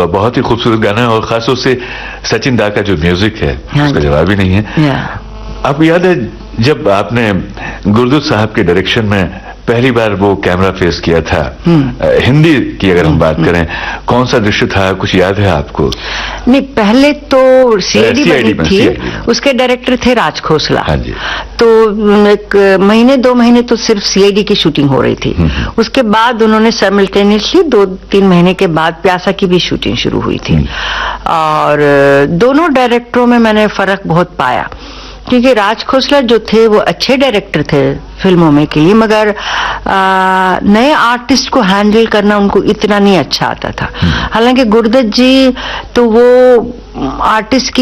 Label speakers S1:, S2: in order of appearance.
S1: बहुत ही खूबसूरत गाना है, और खासतौर से सचिन दा का जो म्यूजिक है उसका जवाब ही नहीं है। आपको याद है जब आपने गुरदुत साहब के डायरेक्शन में पहली बार वो कैमरा फेस किया था, हिंदी की अगर हम बात करें, कौन सा दृश्य था, कुछ याद है आपको?
S2: नहीं, पहले तो सीआईडी बनी थी, उसके डायरेक्टर थे राज खोसला।
S1: हाँ जी।
S2: तो एक महीने 2 महीने तो सिर्फ सीआईडी की शूटिंग हो रही थी। उसके बाद उन्होंने साइमल्टेनियसली 2-3 महीने के बाद प्यासा की भी शूटिंग शुरू हुई थी। और दोनों डायरेक्टरों में मैंने फर्क बहुत पाया, क्योंकि राज खोसला जो थे वो अच्छे डायरेक्टर थे फिल्मों में के लिए, मगर नए आर्टिस्ट को हैंडल करना उनको इतना नहीं अच्छा आता था। हालांकि गुरदत्त जी तो वो आर्टिस्ट की